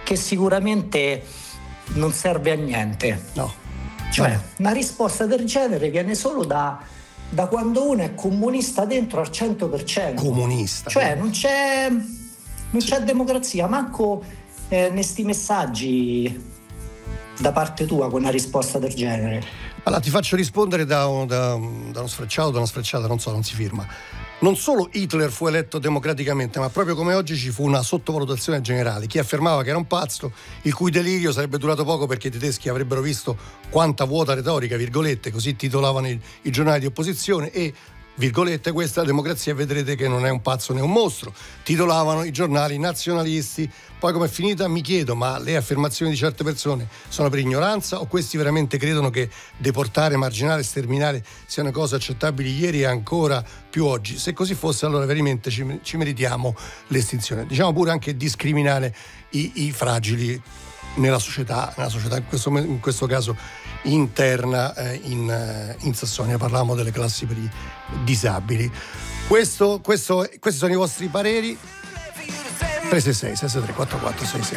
che sicuramente non serve a niente. No. Cioè, una risposta del genere viene solo da quando uno è comunista dentro al 100%. Comunista. Cioè, non c'è democrazia, manco nei sti messaggi da parte tua con una risposta del genere. Allora ti faccio rispondere da uno sfrecciato, da una sfrecciata, non so, non si firma. Non solo Hitler fu eletto democraticamente, ma proprio come oggi ci fu una sottovalutazione generale. Chi affermava che era un pazzo, il cui delirio sarebbe durato poco perché i tedeschi avrebbero visto quanta vuota retorica, virgolette, così titolavano i giornali di opposizione, e virgolette, questa è la democrazia e vedrete che non è un pazzo né un mostro, titolavano i giornali nazionalisti. Poi com'è finita mi chiedo, ma le affermazioni di certe persone sono per ignoranza o questi veramente credono che deportare, marginare, sterminare sia una cosa accettabile ieri e ancora più oggi? Se così fosse, allora veramente ci meritiamo l'estinzione. Diciamo pure anche discriminare i fragili nella società in questo caso interna in Sassonia. Parlavamo delle classi per i disabili. Questi sono i vostri pareri. 366 663 4466.